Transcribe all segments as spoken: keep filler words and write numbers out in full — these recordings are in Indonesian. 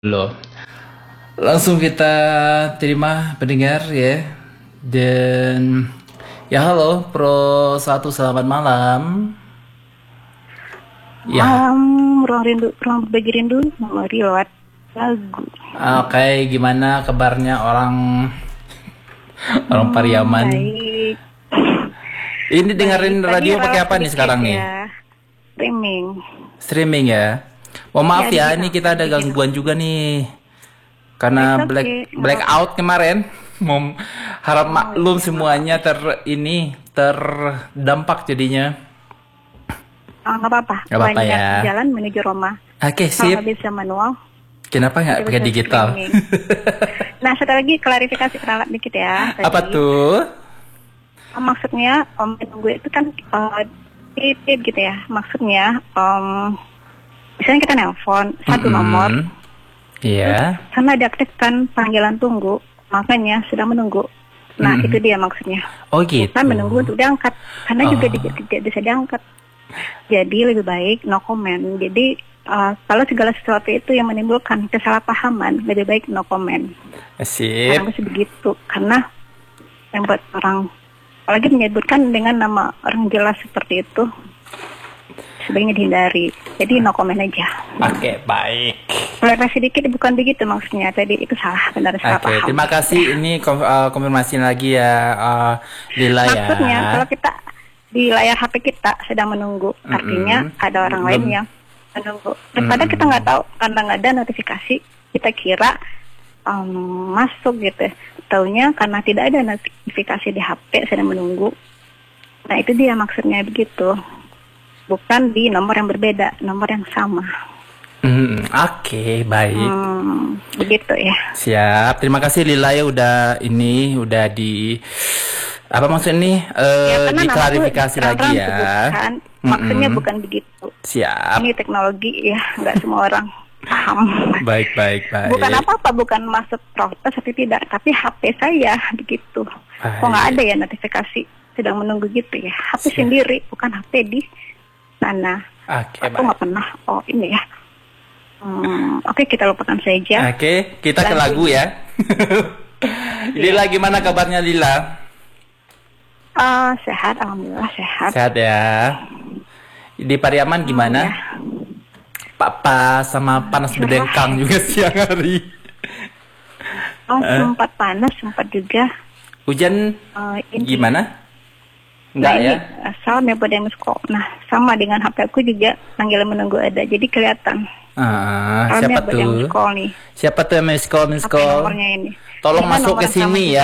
Loh, langsung kita terima pendengar ya. Dan ya halo Pro satu selamat malam. Ya, Malam, ruang rindu, ruang berbagi rindu, memori lewat lagu. oke, gimana kabarnya orang orang Hmm, Pariaman? baik, Ini baik. dengerin Tadi radio pakai ralat apa nih sedikit sekarang nih? ya, streaming. Streaming ya. Oh Ya, maaf ya, digital, ini kita ada digital. gangguan juga nih. It's Karena okay, black nggak apa-apa. blackout kemarin. Mom harap Oh maklum iya, semuanya maaf. ter ini terdampak jadinya. Oh, nggak apa-apa. Gak apa-apa Banyak ya. jalan menuju Roma. Oke, Kalau nggak sip. bisa manual, Kenapa nggak kita pakai bisa digital? streaming. Nah, satu lagi klarifikasi ralat dikit ya. Apa Tadi, tuh? Oh, maksudnya om gue itu kan uh, titip gitu ya. Maksudnya, um, misalnya kita nelpon satu Mm-mm. nomor. Iya. Karena diaktifkan panggilan tunggu, makanya sedang menunggu. Nah, Mm-mm. itu dia maksudnya. Oh gitu. Bukan menunggu untuk diangkat, karena juga Oh. tidak, tidak bisa diangkat. Jadi lebih baik no comment. Jadi uh, kalau segala sesuatu itu yang menimbulkan kesalahpahaman, lebih baik no comment. Sip. Karena masih begitu, karena yang buat orang, apalagi menyebutkan dengan nama orang jelas seperti itu, sebaiknya dihindari. Jadi no comment aja. Oke, baik. Klarifikasi sedikit bukan begitu maksudnya. Tadi itu salah, benar salah Oke, paham. terima kasih. Ini kom- uh, konfirmasi lagi ya, uh, Lila ya. Maksudnya kalau kita di layar H P kita sedang menunggu, Mm-mm. artinya ada orang lain Belum. yang menunggu. Daripada kita nggak tahu karena nggak ada notifikasi, kita kira um, masuk gitu. Taunya karena tidak ada notifikasi di H P sedang menunggu. Nah itu dia maksudnya begitu. Bukan di nomor yang berbeda, nomor yang sama. Mm, Oke, baik. Hmm, begitu ya. Siap. Terima kasih Lila ya udah ini udah di apa maksudnya nih eh, Ya karena nama tuh diklarifikasi lagi terang-terang ya. disebutkan, maksudnya Mm-mm. bukan begitu. Siap. Ini teknologi ya, nggak semua orang paham. Baik, baik, baik. Bukan apa-apa, bukan masuk protes tapi tidak, tapi H P saya begitu. Kok nggak ada ya notifikasi sedang menunggu gitu ya? H P Siap. sendiri, bukan H P di sana. Oke, Aku baik. nggak pernah. Oh ini ya. Hmm, Oke kita lupakan saja. Oke, kita ke Lanjut. lagu ya. Lila gimana kabarnya Lila? Ah, sehat, alhamdulillah sehat. Sehat ya. Di Pariaman gimana? Ya. Papa sama panas Cerah. berdengkang juga siang hari. Oh, Eh? sempat panas, sempat juga. Hujan eh, ini. gimana? Nah, Enggak ini ya? eh, sama pada miss call. Nah, sama dengan H P aku juga panggilan menunggu ada. Jadi kelihatan. Ah, Kami siapa ada yang miss tuh? call nih. Siapa tuh yang miss call, miss Apa call? nomornya ini? Tolong Ini masuk nomor ke yang sama sini juga. ya.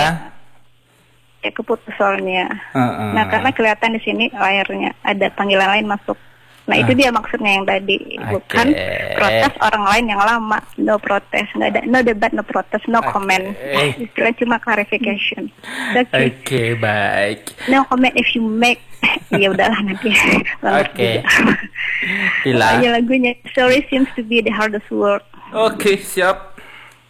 Ya keputus soalnya. Heeh. Nah, karena kelihatan di sini layarnya ada panggilan lain masuk. Nah, itu dia maksudnya yang tadi. Bukan Oke. protes orang lain yang lama. No protes. Nggak ada, no debat, no protes, no Oke. comment. Istilah cuma clarification. Oke. Oke, baik. No comment if you make. Ya udahlah nanti. Banget Oke. juga. Lila. Aja lagunya. Sorry seems to be the hardest word. Oke, siap.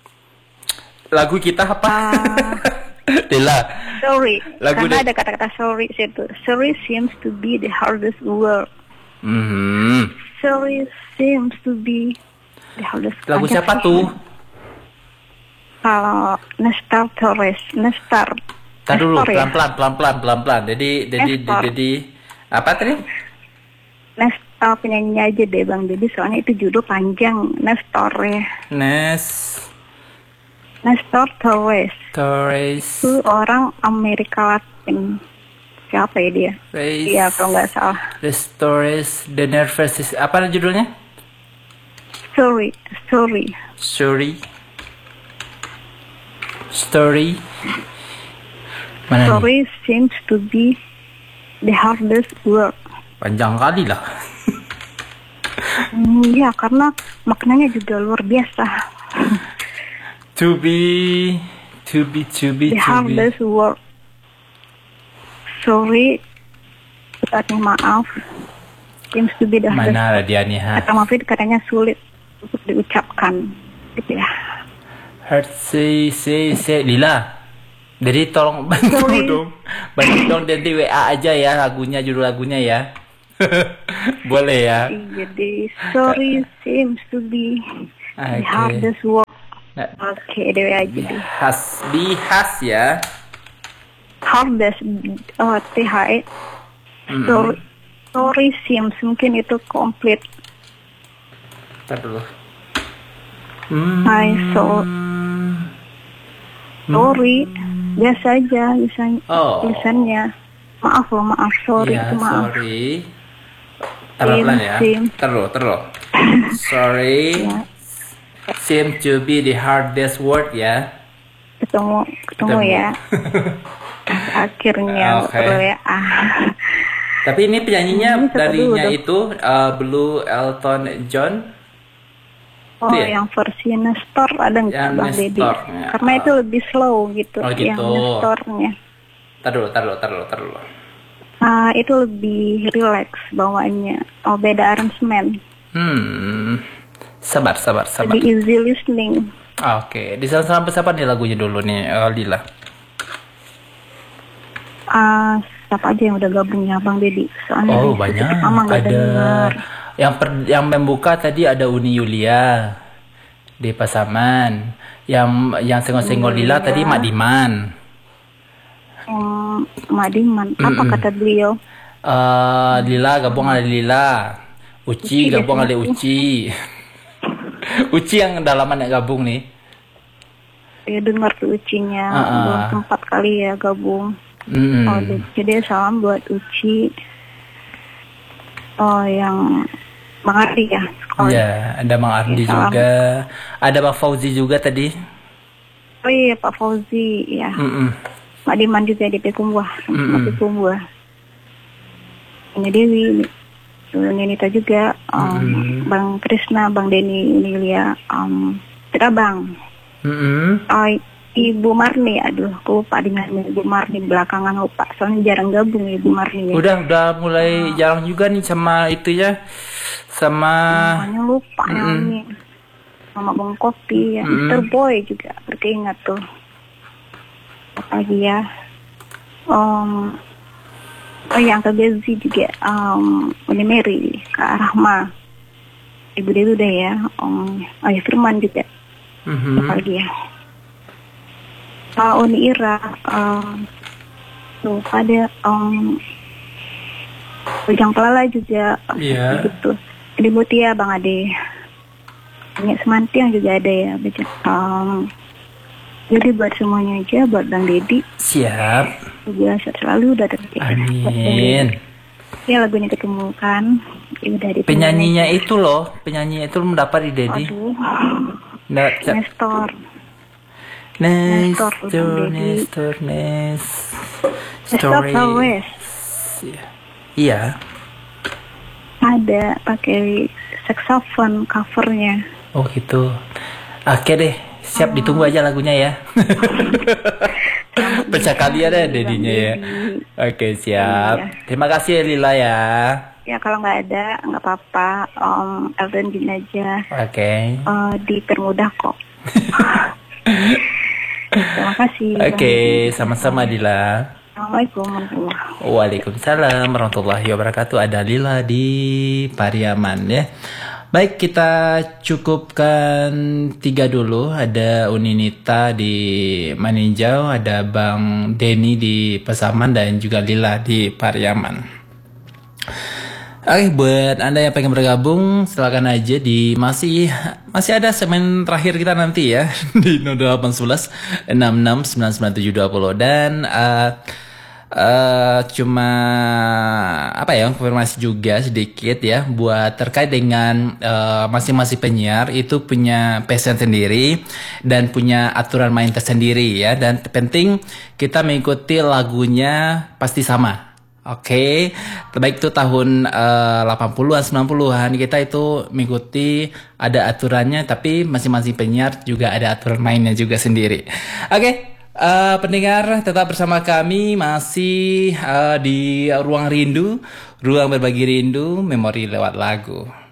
Lagu kita apa? Ah. Lila. Sorry. Lagu Karena deh. ada kata-kata sorry situ. Sorry seems to be the hardest word. Mhm. Sorry seems to be the hardest. Lagu Ada siapa sih. tuh? Kalau Nestor Torres, Nestor. Tar dulu, Nestor ya? pelan-pelan, pelan-pelan, pelan-pelan. Jadi, jadi, Nestor. jadi, apa tadi? Nestor penyanyi aja deh Bang Dedi, soalnya itu judul panjang. Nestor ya. Nes Nestor Torres. Torres Itu orang Amerika Latin. Siapa ya dia? Race Iya kalau nggak salah. Restores the Nervous System. Apa judulnya? Sorry, sorry. Story Story Mana nih? Sorry seems to be the hardest word. Panjang kali lah. Hmm, ya karena maknanya juga luar biasa. To be To be To be To The be hardest word. Sorry, artinya maaf. Seems to be the hardest. Mana dia nih ha? Kata Mafid katanya sulit untuk diucapkan, gitu ya. Hurt say say say Lila. Jadi tolong bantu Sorry. dong. Bantu dong nanti W A aja ya lagunya, judul lagunya ya. Boleh ya. Jadi sorry seems to be The Oke. hardest work. Nah, Oke, dewe aja deh. Bihas, bihas ya. Hardest, oh, T H E. Mm-mm. Story, story Sims, mungkin itu komplit. Ntar dulu. Hmm. Hai, so, sorry. Biasa aja, biasanya. Oh. Tulisannya. Maaf loh, maaf, sorry, Ya, itu maaf. sorry. Pelan ya. Sim. Terus, terus. Sorry. Ya. Seem to be the hardest word ya. Ketemu, ketemu, ya. Akhirnya Oke. perlu ya. Ah. Tapi ini penyanyinya Ini siapa darinya dulu, itu uh, Blue Elton John. Oh, Itu ya? yang versi Nestor ada nggak Yang Bang Deddy? Nestor, ya. Karena itu lebih slow gitu, Oh, gitu. yang Nestornya. Tar dulu, tar dulu, tar dulu, tar dulu. Ah, itu lebih relax bawaannya. Oh, beda arrangement. Hmm. Sabar, sabar, sabar. Lebih easy listening. Oke, di sana sampai siapa nih lagunya dulu nih, uh, Lila? Ah, siapa aja yang udah gabung ya Bang Deddy? Soalnya Oh, di banyak. titik lama nggak Ada dengar. yang per, yang membuka tadi ada Uni Yulia di Pasaman. Yang yang senggol-senggol Lila tadi Mak Diman. Hmm, Madiman, apa Mm-mm. kata beliau? Eh, Lila gabung ada Lila. Uci Uci gabung ada biasanya. Uci. Uci yang dalaman yang gabung nih. Ya dengar tuh Ucinya, Ah, ah. belum sempat kali ya gabung. Mm. Oh, jadi salam buat Uci. Oh, yang Bang Ardi ya? sekolah. Ya, ada Mang Ardi Ya, salam. juga. Ada Bang Fauzi juga tadi. Oh iya, Pak Fauzi ya. Mm-mm. Mak Diman juga di Pekumbuah, Mm-mm. Pekumbuah. Ini Dewi, Dulu Nenita juga, um, Mm-mm. Bang Krisna, Bang Denny, Nilia, um, tidak Bang. Mm-mm. Oh, Ibu Marni, aduh, aku lupa dengan Ibu Marni belakangan lupa, soalnya jarang gabung Ibu Marni ya. Udah udah mulai jarang juga nih sama itu ya. Sama Namanya lupa ya Mm-mm. ini. Sama Bang Kopi ya, Mm-mm. Mister Boy juga, berkeingat tuh. Apa lagi ya? Um, oh yang ke Bezi juga, um, Uni Mary, Kak Rahma, Ibu Dewi udah ya, um, Ayah Firman juga. Mhm. Apa lagi ya? Uh, Uni Ira, um, tuh ada um, Ujang Pelala juga, Iya. gitu. Di Mutia Bang Ade, Banyak Semantiang juga ada ya, baca. Um, jadi buat semuanya aja, buat Bang Deddy, Siap. juga sehat selalu udah terjadi. Amin. Ya lagunya ketemu kan, ya udah di Penyanyinya itu loh, penyanyi itu mendapat di Dedi. Aduh, Nggak, ca- Nestor, Nestor, Nestor, Nestor, Nes. Nestor Story. Flores. Iya. Ada pakai saxophone covernya. Oh gitu. Oke deh, siap ditunggu aja lagunya ya. Pecah kali ada Dedinya ya. Oke siap. Iya. Terima kasih ya Lila ya. Ya kalau nggak ada nggak apa-apa, Om Elden Jin aja. Oke. Eh, dipermudah kok. Terima kasih. Bang Oke, Deddy. sama-sama Lila. Assalamualaikum warahmatullahi wabarakatuh. Waalaikumsalam warahmatullahi wabarakatuh. Ada Lila di Pariaman ya. Baik, kita cukupkan tiga dulu. Ada Uninita di Maninjau, ada Bang Denny di Pasaman, dan juga Lila di Pariaman. Oke, buat Anda yang pengen bergabung, silakan aja di masih masih ada segmen terakhir kita nanti ya di nol delapan satu satu enam enam sembilan sembilan tujuh dua nol, dan uh, uh, cuma apa ya, konfirmasi juga sedikit ya buat terkait dengan uh, masing-masing penyiar itu punya passion sendiri dan punya aturan main tersendiri ya, dan penting kita mengikuti lagunya pasti sama. Oke, terbaik itu tahun uh, delapan puluhan, sembilan puluhan kita itu mengikuti ada aturannya, tapi masing-masing penyiar juga ada aturan mainnya juga sendiri. Oke, uh, pendengar tetap bersama kami masih uh, di Ruang Rindu, ruang berbagi rindu, memori lewat lagu.